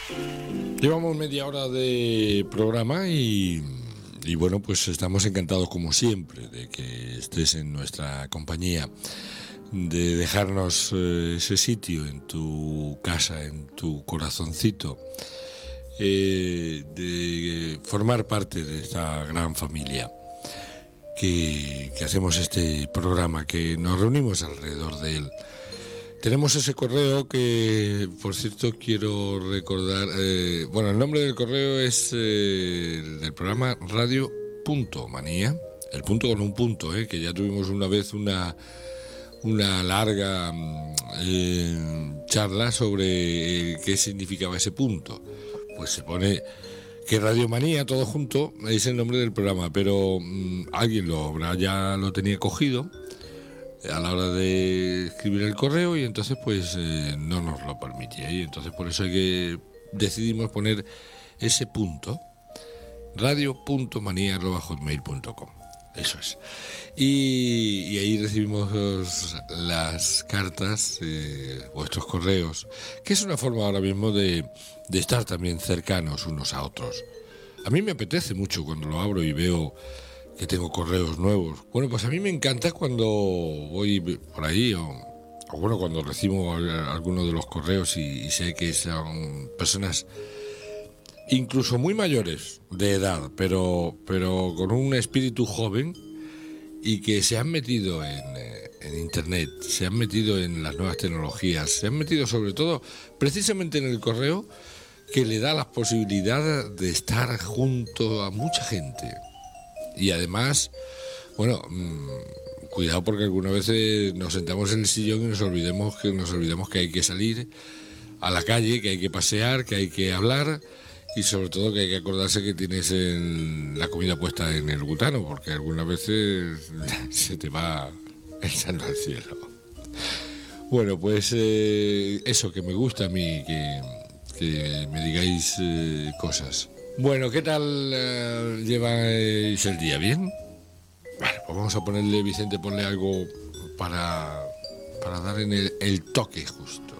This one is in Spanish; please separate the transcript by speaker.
Speaker 1: Llevamos media hora de programa y bueno, pues estamos encantados como siempre de que estés en nuestra compañía, de dejarnos ese sitio en tu casa, en tu corazoncito, de formar parte de esta gran familia que hacemos este programa, que nos reunimos alrededor de él. Tenemos ese correo que, por cierto, quiero recordar. Bueno, el nombre del correo es el del programa Radio.manía. El punto con un punto, que ya tuvimos una vez una larga charla sobre qué significaba ese punto. Pues se pone que Radiomanía, todo junto, es el nombre del programa, pero alguien ya lo tenía cogido a la hora de escribir el correo y entonces pues no nos lo permitía, y entonces por eso decidimos poner ese punto, radio.manía@hotmail.com. Eso es. Y ahí recibimos las cartas, vuestros correos, que es una forma ahora mismo de estar también cercanos unos a otros. A mí me apetece mucho cuando lo abro y veo que tengo correos nuevos. Bueno, pues a mí me encanta cuando voy por ahí o bueno, cuando recibo alguno de los correos y sé que son personas incluso muy mayores de edad, pero con un espíritu joven y que se han metido en Internet, se han metido en las nuevas tecnologías, se han metido sobre todo precisamente en el correo, que le da la posibilidad de estar junto a mucha gente. Y además, bueno, cuidado, porque algunas veces nos sentamos en el sillón y nos olvidamos que hay que salir a la calle, que hay que pasear, que hay que hablar, y sobre todo que hay que acordarse que tienes la comida puesta en el butano, porque algunas veces se te va el santo al cielo. Bueno, pues eso, que me gusta a mí, que me digáis cosas. Bueno, ¿qué tal lleváis el día? ¿Bien? Vale, pues vamos a ponerle, Vicente, ponle algo para dar en el toque justo.